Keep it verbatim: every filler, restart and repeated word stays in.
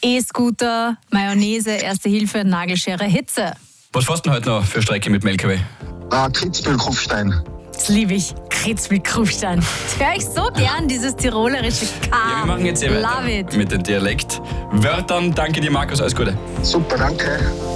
E-Scooter, Mayonnaise, Erste Hilfe, Nagelschere, Hitze. Was fährst du denn heute noch für Strecke mit dem L K W? Ah, Kitzbühel-Kufstein. Das liebe ich. Kitzbühel-Kufstein. Das höre ich so gern, dieses tirolerische K. Ja, wir machen jetzt eh weiter Love it. mit den Dialektwörtern. Danke dir, Markus. Alles Gute. Super, danke.